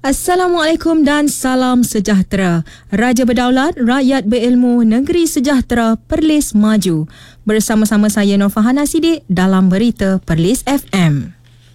Assalamualaikum dan salam sejahtera. Raja berdaulat, rakyat berilmu, negeri sejahtera, Perlis maju. Bersama-sama saya Nur Fahana Siddiq dalam Berita Perlis FM.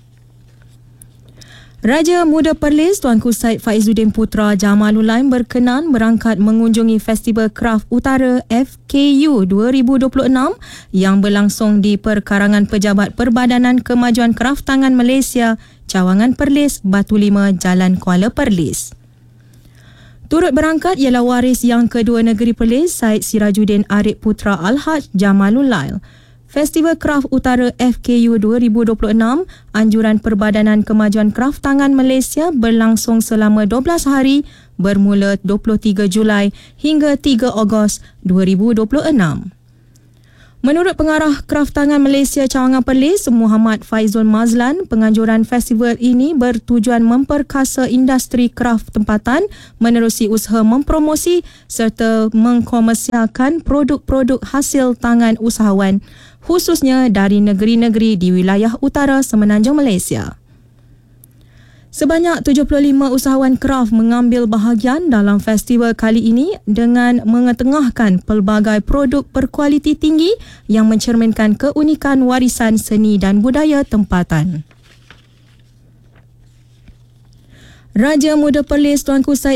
Raja Muda Perlis Tuanku Syed Faizuddin Putra Jamaludin berkenan berangkat mengunjungi Festival Kraft Utara FKU 2026 yang berlangsung di Perkarangan Pejabat Perbadanan Kemajuan Kraftangan Malaysia, Cawangan Perlis, Batu Lima, Jalan Kuala Perlis. Turut berangkat ialah waris yang kedua negeri Perlis, Syed Sirajuddin Arif Putra Al-Haj Jamaludin. Festival Kraft Utara FKU 2026, Anjuran Perbadanan Kemajuan Kraftangan Malaysia berlangsung selama 12 hari bermula 23 Julai hingga 3 Ogos 2026. Menurut Pengarah Kraftangan Malaysia Cawangan Perlis, Muhammad Faizul Mazlan, penganjuran festival ini bertujuan memperkasa industri kraft tempatan menerusi usaha mempromosi serta mengkomersialkan produk-produk hasil tangan usahawan, khususnya dari negeri-negeri di wilayah utara semenanjung Malaysia. Sebanyak 75 usahawan kraft mengambil bahagian dalam festival kali ini dengan mengetengahkan pelbagai produk berkualiti tinggi yang mencerminkan keunikan warisan seni dan budaya tempatan. Raja Muda Perlis Tuanku Syed